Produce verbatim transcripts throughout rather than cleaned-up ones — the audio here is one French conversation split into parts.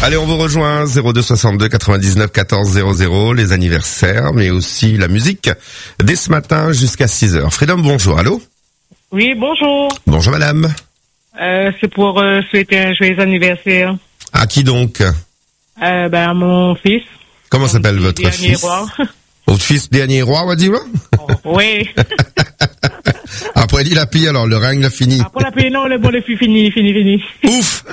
Allez, on vous rejoint zéro deux soixante-deux quatre-vingt-dix-neuf quatorze zéro zéro, les anniversaires, mais aussi la musique, dès ce matin jusqu'à six heures. Freedom, bonjour, allô? Oui, bonjour. Bonjour madame. Euh, c'est pour euh, souhaiter un joyeux anniversaire. À qui donc? Euh, ben, à mon fils. Comment s'appelle votre dernier fils? Roi. Votre fils dernier roi, on va dire? Oui. Après, il a pris, alors, le règne l'a fini. Après la paix, non, le bon, le fils fini, fini, fini. Ouf!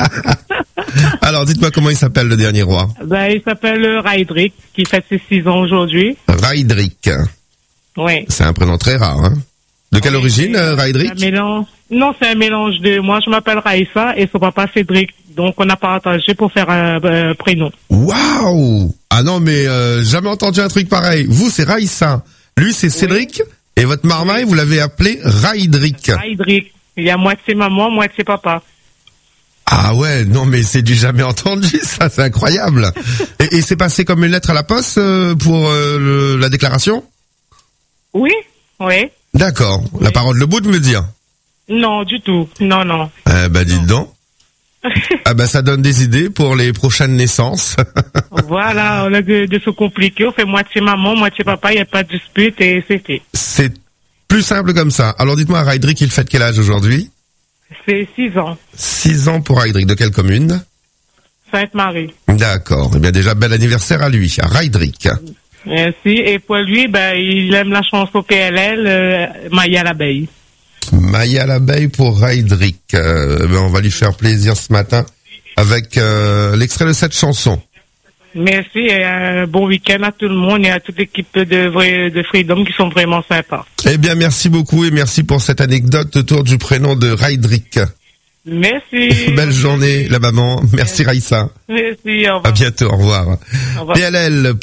Alors, dites-moi comment il s'appelle, le dernier roi? Ben, il s'appelle Raidrick, qui fait ses six ans aujourd'hui. Raidrick. Oui. C'est un prénom très rare, hein? De quelle Oui, origine, c'est Raidrick? un mélange. Non, c'est un mélange de, moi, je m'appelle Raïssa et son papa Cédric. Donc, on a partagé pour faire un euh, prénom. Waouh! Ah non, mais euh, jamais entendu un truc pareil. Vous, c'est Raïssa. Lui, c'est Cédric. Et votre marmaille, vous l'avez appelé Raidrick. Raidrick. Il y a moitié maman, moitié papa. Ah ouais, non mais c'est du jamais entendu, ça, c'est incroyable. Et, et c'est passé comme une lettre à la poste euh, pour euh, le, la déclaration? Oui, oui. D'accord. Oui. La parole de bout de me dire. Non, du tout. Non, non. Eh ben, dites donc. Ah ben, ça donne des idées pour les prochaines naissances. Voilà, au lieu de, de se compliquer, on fait moitié maman, moitié papa, il n'y a pas de dispute et c'est fait. C'est plus simple comme ça. Alors dites-moi, Raidrick, il fait quel âge aujourd'hui? C'est six ans. Six ans pour Raidrick. De quelle commune? Sainte-Marie. D'accord. Eh bien, déjà, bel anniversaire à lui, à Raidrick. Merci. Et pour lui, ben, il aime la chanson P L L, euh, Maya l'abeille. Maya l'abeille pour Raidrick. Euh, ben, on va lui faire plaisir ce matin avec euh, l'extrait de cette chanson. Merci et un bon week-end à tout le monde et à toute l'équipe de, vrai- de Freedom qui sont vraiment sympas. Eh bien, merci beaucoup et merci pour cette anecdote autour du prénom de Raidrick. Merci. Belle journée, la maman. Merci Raïssa. Merci, au revoir. À bientôt, au revoir. Au revoir. P L L